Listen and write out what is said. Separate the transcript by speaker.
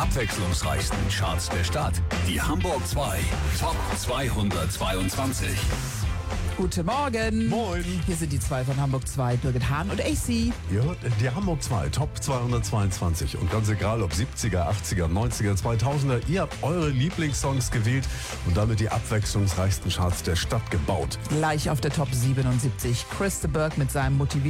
Speaker 1: abwechslungsreichsten Charts der Stadt. Die Hamburg 2 Top 222.
Speaker 2: Guten Morgen.
Speaker 3: Moin.
Speaker 2: Hier sind die zwei von Hamburg 2, Birgit Hahn und AC.
Speaker 3: Ihr hört die Hamburg 2 Top 222 und ganz egal ob 70er, 80er, 90er, 2000er, ihr habt eure Lieblingssongs gewählt und damit die abwechslungsreichsten Charts der Stadt gebaut.
Speaker 2: Gleich auf der Top 77. Chris de Burgh mit seinem motivierenden